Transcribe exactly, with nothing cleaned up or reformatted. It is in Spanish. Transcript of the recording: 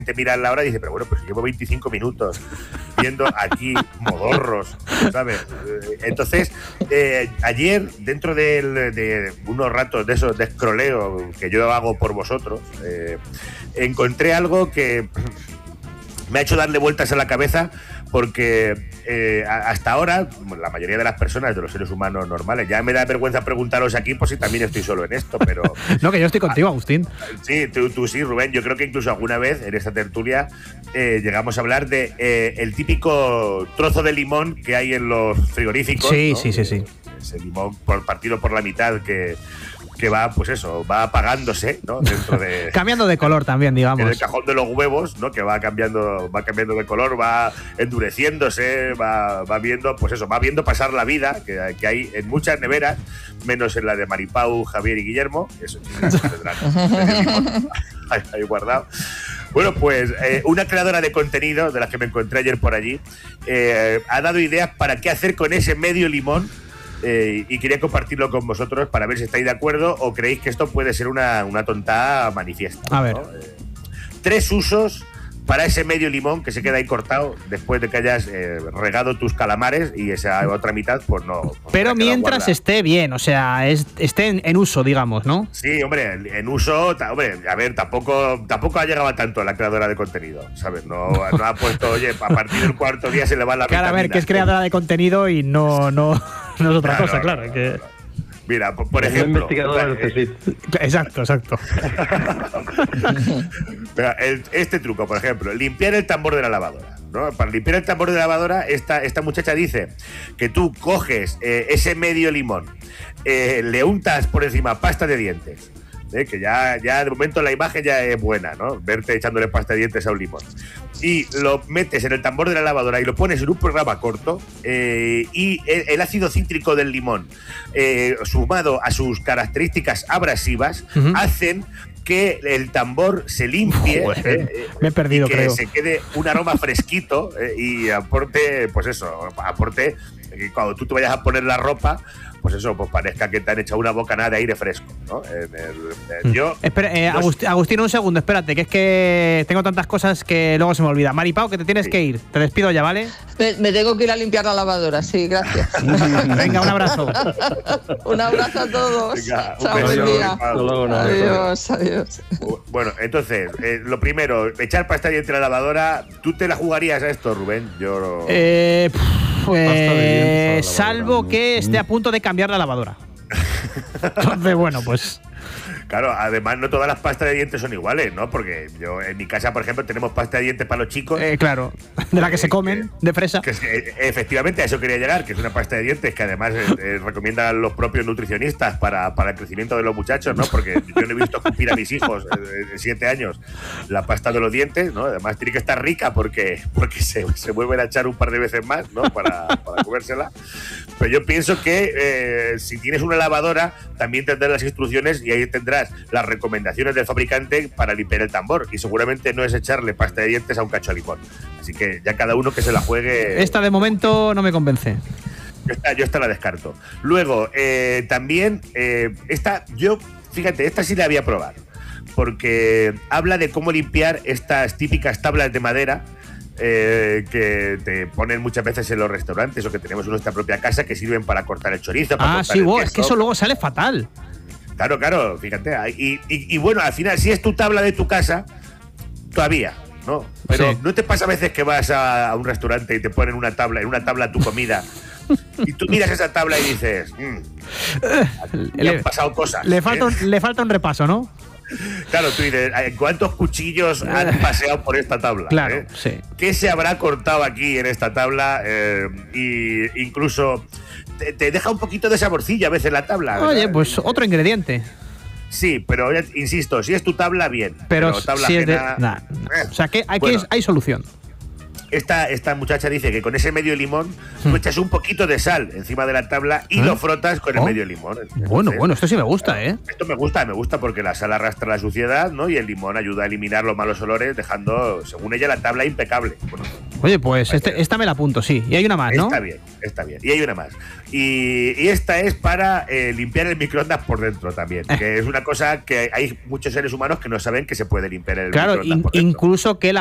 te mira la hora y dice, pero bueno, pues llevo veinticinco minutos viendo aquí modorros, ¿sabes? Entonces, eh, ayer, dentro de, de unos ratos de esos de escroleo que yo hago por vosotros, eh, encontré algo que me ha hecho darle vueltas a la cabeza porque eh, hasta ahora la mayoría de las personas, de los seres humanos normales, ya me da vergüenza preguntaros aquí por si también estoy solo en esto, pero… No, que yo estoy contigo, Agustín. Sí, tú, tú sí, Rubén. Yo creo que incluso alguna vez en esta tertulia eh, llegamos a hablar de eh, el típico trozo de limón que hay en los frigoríficos. Sí, ¿no? sí, sí, sí. Ese limón por, partido por la mitad que… que va, pues eso, va apagándose, ¿no? Dentro de… Cambiando de color también, digamos. En el cajón de los huevos, ¿no? Que va cambiando, va cambiando de color, va endureciéndose, va, va viendo, pues eso, va viendo pasar la vida, que, que hay en muchas neveras, menos en la de Maripau, Javier y Guillermo. Eso sí, tendrán ahí, ahí guardado. Bueno, pues eh, una creadora de contenido, de las que me encontré ayer por allí, eh, ha dado ideas para qué hacer con ese medio limón. Eh, y quería compartirlo con vosotros para ver si estáis de acuerdo o creéis que esto puede ser una, una tontada manifiesta. A ver. ¿no? Eh, tres usos para ese medio limón que se queda ahí cortado después de que hayas eh, regado tus calamares y esa otra mitad, pues no. Pues Pero mientras esté bien, o sea, es, esté en, en uso, digamos, ¿no? Sí, hombre, en, en uso, ta, hombre, a ver, tampoco, tampoco ha llegado a tanto la creadora de contenido, ¿sabes? No, no ha puesto, oye, a partir del cuarto día se le va la Claro, a ver, que es creadora de contenido y no, no, no es otra claro, cosa, claro. No, que... no, no. Mira, por, por ejemplo… Eh, exacto, exacto. el, este truco, por ejemplo, limpiar el tambor de la lavadora, ¿no? Para limpiar el tambor de la lavadora, esta, esta muchacha dice que tú coges eh, ese medio limón, eh, le untas por encima pasta de dientes, ¿eh? Que ya, ya de momento la imagen ya es buena, ¿no? Verte echándole pasta de dientes a un limón. Y lo metes en el tambor de la lavadora y lo pones en un programa corto eh, y el, el ácido cítrico del limón, eh, sumado a sus características abrasivas, uh-huh. hacen que el tambor se limpie. Joder, eh, me he perdido, y que creo. se quede un aroma fresquito eh, y aporte, pues eso, aporte que cuando tú te vayas a poner la ropa, pues eso, pues parezca que te han echado una bocanada de aire fresco, ¿no? En el, en yo, Espera, eh, no Agustín, Agustín, un segundo, espérate, que es que tengo tantas cosas que luego se me olvida. Maripau, que te tienes sí. que ir. Te despido ya, ¿vale? Me, me tengo que ir a limpiar la lavadora, sí, gracias. Venga, un abrazo. Un abrazo a todos. Venga, chao, buen día. Luego, adiós, adiós. Bueno, entonces, eh, lo primero, echar pasta de diente a la lavadora. ¿Tú te la jugarías a esto, Rubén? Yo no… Eh… Pues, salvo que esté a punto de cambiar la lavadora. Entonces, bueno, pues… Claro, además no todas las pastas de dientes son iguales, ¿no? Porque yo en mi casa, por ejemplo, tenemos pasta de dientes para los chicos. Eh, claro, de la que eh, se comen, que, de fresa. Que es, eh, efectivamente, a eso quería llegar, que es una pasta de dientes que además eh, eh, recomiendan los propios nutricionistas para, para el crecimiento de los muchachos, ¿no? Porque yo no he visto escupir a mis hijos eh, de siete años la pasta de los dientes, ¿no? Además tiene que estar rica porque, porque se, se vuelven a echar un par de veces más, ¿no? Para, para comérsela. Pero yo pienso que eh, si tienes una lavadora, también tendrás las instrucciones y ahí tendrás las recomendaciones del fabricante para limpiar el tambor, y seguramente no es echarle pasta de dientes a un cacho de limón. Así que ya cada uno que se la juegue. Esta de momento no me convence. Yo esta, yo esta la descarto. Luego, eh, también, eh, esta, yo, fíjate, esta sí la voy a probar, porque habla de cómo limpiar estas típicas tablas de madera Eh, que te ponen muchas veces en los restaurantes o que tenemos en nuestra propia casa, que sirven para cortar el chorizo. Para ah, cortar sí, el wow, queso. Es que eso luego sale fatal. Claro, claro, fíjate. Y, y, y bueno, al final, si es tu tabla de tu casa, todavía, ¿no? Pero sí. ¿no te pasa a veces que vas a, a un restaurante y te ponen una tabla, en una tabla tu comida, y tú miras esa tabla y dices, mmm, le han pasado cosas? Le falta, ¿eh? un, le falta un repaso, ¿no? Claro, tú dices, ¿cuántos cuchillos han paseado por esta tabla? Claro, ¿eh? sí. ¿Qué se habrá cortado aquí en esta tabla? Eh, y incluso te, te deja un poquito de saborcilla a veces la tabla. Oye, ¿verdad? pues otro ingrediente. Sí, pero insisto, si es tu tabla, bien. Pero, pero tabla si es de… ajena, Nah, nah. eh. O sea, que hay, bueno, que hay solución. esta, esta muchacha dice que con ese medio limón tú echas un poquito de sal encima de la tabla y ¿Eh? lo frotas con el Oh. medio limón. Entonces, Bueno, bueno, esto sí me gusta, ¿eh? Esto me gusta, me gusta porque la sal arrastra la suciedad, ¿no? Y el limón ayuda a eliminar los malos olores, dejando, según ella, la tabla impecable. Bueno, Oye, pues este, esta me la apunto, sí. Y hay una más, ¿no? está bien, está bien. Y hay una más. Y, y esta es para eh, limpiar el microondas por dentro también, Eh. que es una cosa que hay muchos seres humanos que no saben que se puede limpiar el Claro, microondas in- por dentro. incluso que la